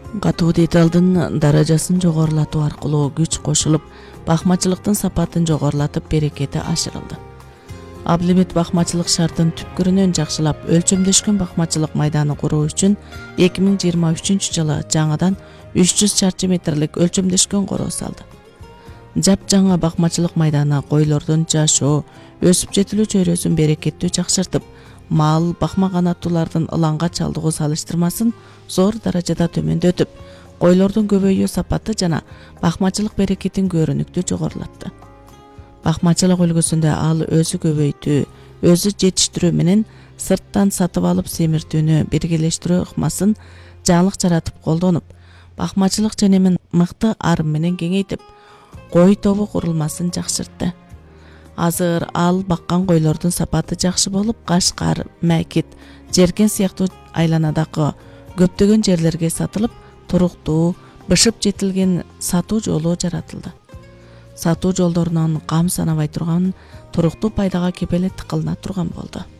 Катуу деталдын даражасын жогорулатуу аркылуу күч кошулуп, бакмачылыктын сапатын жогорулатып, берекети ашырылды. Аблимит бакмачылык шартын түпкүрүнөн жакшылап, өлчөмдөшкөн бакмачылык майданы куруу үчүн 2023-жылы жаңадан 300 чарчы метрлик өлчөмдөшкөн короо салды. Жап жаңа бакмачылык майданы койлордун жашоо, өсүп жетилүү чөйрөсүн берекеттүү жакшыртып, мал бакма канаттуулардын ылаңга чалдыгуу салыштырмасын зор даражада төмөндөтүп, койлордун көбөйүү сапаты жана бакмачылык берекетин көрүнүктүү жогорулатты. Бакмачылык үлгүсүндө ал өзү көбөйтүү, өзү жетиштирүү менен сырттан сатып алып семиртүүнү биргелештирүү ыкмасын жаңылык жаратып колдонуп, бакмачылык ченемин мыкты арым менен кеңейтип, кой тобу курулмасын жакшыртты. Азыр ал баккан койлордун сапаты жакшы болуп, Кашкар, Мәкит, Жеркен сыяктуу айланадагы көптөгөн жерлерге сатылып, туруктуу, бышып жетилген сатуу жолу жаратылды. Сатуу жолдорунан кам санабай турган, туруктуу пайдага кепелеттик кылына турган болду.